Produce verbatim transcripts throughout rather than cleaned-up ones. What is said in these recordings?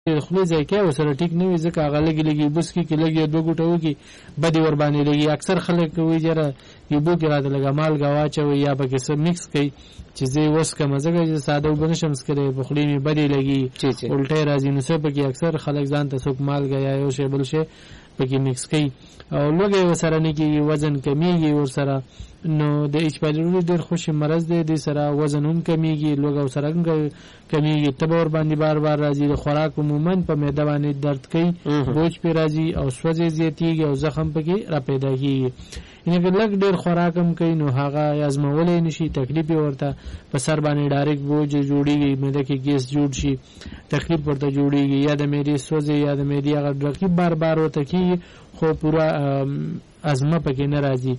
خپل ځای کې وسره ټیک نه وي ځکه هغه لګي لګي بس کې کې لګي دوه ګټه وږي بدی ور باندې لګي اکثر خلک کوي جره یو بو کې راځي لګا مال غواچوي یا به کې سم مکس کوي چې زه وس کوم ځکه چې ساده وبنشم سکره بخلی می بدی لګي الټه راځي نو څه پکې اکثر خلک ځان ته څوک مال غیا یو شی بل شی پکې مکس کوي او لږه وسره نه کې وزن کمیږي ور سره نو د ایچ پایلوري ډېر خوشي مرز دی د سره وزن هم کمیږي لږه وسره کمیږي تبور باندې بار بار راځي د خوراک عموما په معده باندې درد کوي بوج پی راځي او سوځي زیاتیږي او زخم پکې را پیدا کیږي ان کې لږ ډېر خوراک هم کوي نو هغه ازمولې نشي تکلیف ورته په سر باندې ډایرکټ بوج جوړیږي معده کې ګیس جوړ شي تکلیف ورته جوړیږي یا د معدې سوځي یا د معدې هغه رقیب بار بار ورته کیږي خو پورا ازمه پکې نه راځي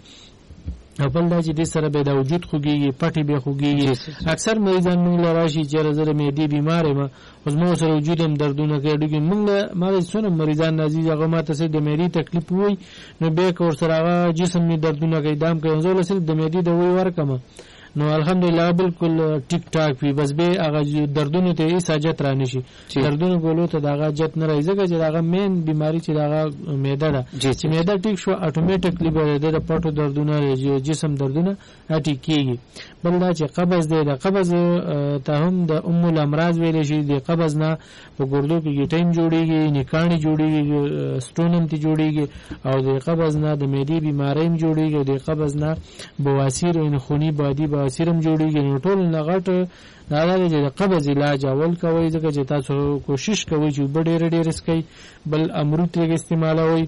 خپل دا چې د سره به د وجود خوږي پټي به خوږي اکثر مریضان موږ لراشي چې زره معدې بیمار ما اوس مو سره وجود هم دردونه کوي موږ ما څونه مریضان نازي هغه ماته سره د معدې تکلیف وي نو به کور سره جسم می دردونه کوي دام کوي زول سره د معدې د وی ورکمه نو الحمدلله بالکل ټیک ټاک وي بس به هغه دردونه ته ساجت را نشي دردونه ګولو ته داغه جت نه راځي چې داغه مین بیماری چې داغه معده ده چې معده ټیک شو اتوماتیکلی به د پټو دردونه راځي جسم دردونه اټی کیږي بل دا چې قبض دی د قبض ته هم د ام الامراض ویل شي د قبض نه په ګردو کې ګټین جوړیږي نکانی جوړیږي سټونم ته جوړیږي او د قبض نه د معدې بیماری هم جوړیږي د قبض نه بواسیر او خونی بادي سیرم جوړیږي نو ټول لغټ دا د قبض علاج اول کوي ځکه چې تاسو کوشش کوئ چې ډېر ډېر اسکي بل امرود ته استعمالوي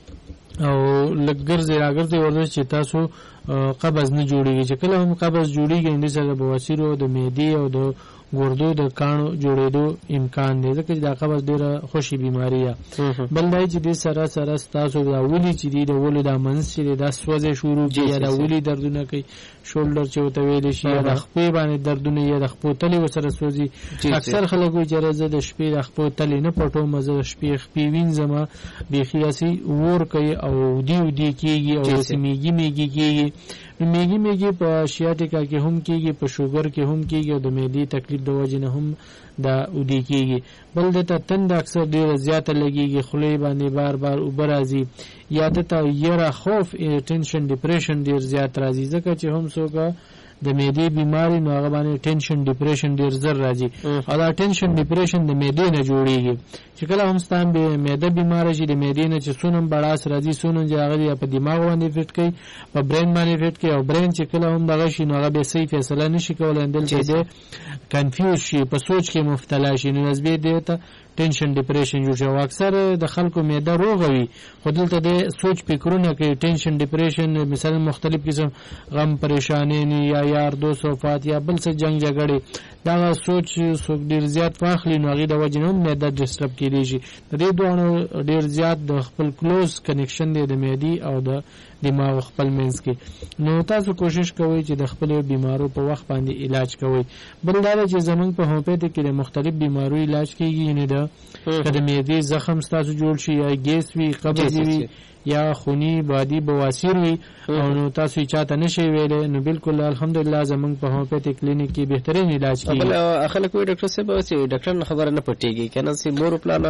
او لګرځي راګرځي ورته چې تاسو قبض نه جوړیږي چې کله هم قبض جوړیږي اند سره بواسیر او د معدې او د ګردو د کانو جوړېدو امکان دی ځکه دا قبض ډیره خوشي بیماری ده بل دای چې د سره سره تاسو دا ولي چې د ولې د منځ چې د سوځي شروع کیږي دا ولي دردونه کوي شولډر چې وته ویل شي د خپې باندې دردونه یا د خپو تلې وسره سوځي اکثر خلک وایي چې راځي د شپې د خپو تلې نه پټو مزه د شپې خپې وینځما بيخياسي ور کوي او دی دی کیږي او سیمیږي میږي کیږي میږي میږي په شیاټیکا کې هم کیږي په شوګر کې هم کیږي او د معدې تکلیف د وجه نه هم دا ودی کیږي بل د تند اکثر ډیر زیاته لګيږي خولې باندې بار بار وبرازي یا د تا یره خوف ټینشن ډیپریشن ډیر زیات راځي ځکه چې هم څوک د معدې بیماری نو هغه باندې ټینشن ډیپریشن ډیر زر راځي او دا ټینشن ډیپریشن د معدې نه جوړیږي چې کله هم ستان به معده بیمار شي د معدې نه چې سونم بڑاس راځي سونم چې هغه په دماغ باندې فټ کوي په برین باندې فټ کوي او برین چې کله هم دغه شي نو هغه به صحیح فیصله نشي کولای اندل چې ده کنفیوز شي په سوچ کې مبتلا شي نو نسبه دی ته ټینشن ډیپریشن جوړ شي او اکثر د خلکو معده روغوي خو دلته د سوچ فکرونه کې ټینشن ډیپریشن مثلا مختلف قسم غم پریشانی یا یار دوست وفات یا بل څه جنگ جګړه دا سوچ سوک ډیر زیات واخلي نو هغه د وجه نه معده ډیسټرب کیږي د دې دوه ډیر زیات د خپل کلوز کنیکشن دی د معدې او د دماغ خپل منځ کې نو تاسو کوشش کوئ چې د خپل بیمارو په وخت باندې علاج کوئ بل دا چې زمونږ په هومیوپیتیک کې د مختلف بیمارو علاج کیږي نه ده کله معدې زخم تاسو جوړ شي یا ګیس وي قبض وي یا خونی بادي بواسیر وي او نو تاسو چاته نشي ویلې نو بالکل الحمدلله زمونږ په هومیوپیتیک کلینیک کې بهترین علاج کیږي بل خلک وي ډاکټر صاحب چې ډاکټر نه خبره نه پټيږي کنه سي مور پلان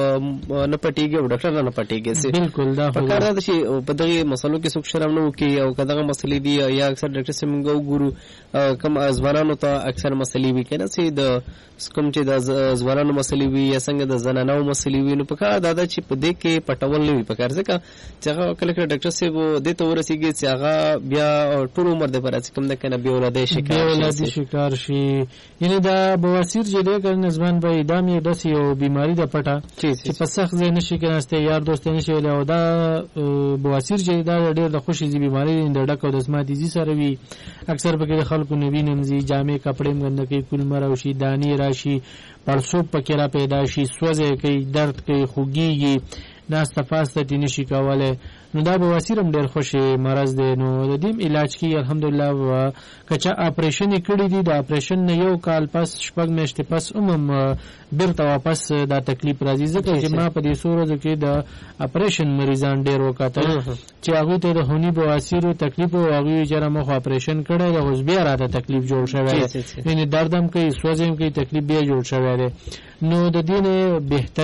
نه پټيږي او ډاکټر نه پټيږي سي بالکل دا په کار ده چې په دغه مسلو کې څوک شرم نه وکي او کداغه مسلې دي یا اکثر ډاکټر صاحب موږ ګورو کم ځوانانو ته اکثر مسلې وي کنه سي د کوم چې د ځوانانو مسلې وي یا څنګه د زنانو مسلې وي نو په کار دا چې په دې کې پټول نه وي په کار ځکه چې هغه کله کله ډاکټر صاحب د تو ورسیږي چې هغه بیا ټول عمر د پرځ کوم د کنه بیا ولادت شکار شي ولادت شکار شي یعنی دا بواسیر چې د کړه ځوان به ادامه د سیو بیماری د پټه چې په سخت ځای نشي کناسته یار دوست نشي ولا او دا بواسیر چې دا ډېر د خوشي زی بیماری د ډکو د سماتي زی سره وي اکثر په خلکو نوی نمزي جامې کپڑے مګنده کوي کول مروشي دانی راشي پړسو پکې را پیدا شي سوځي کوي درد کوي خوږيږي ناس تفاست تی نشي کوله نو دا بواسیر هم ډیر خوشي مرض دی نو د دې علاج کی الحمدلله کچا اپریشن کړی دی د اپریشن نه یو کال پس شپږ میاشتې پس هم بیرته واپس دا تکلیف راځي ځکه چې ما په دې سورو کې د اپریشن مریضان ډیر وکړل چې هغه ته د هونی بواسیر تکلیف او هغه جره مخ اپریشن کړی د اوس بیا راته تکلیف جوړ شوی یعنی دردم کوي سوځم کوي تکلیف بیا جوړ شوی دی نو د دې نه بهتر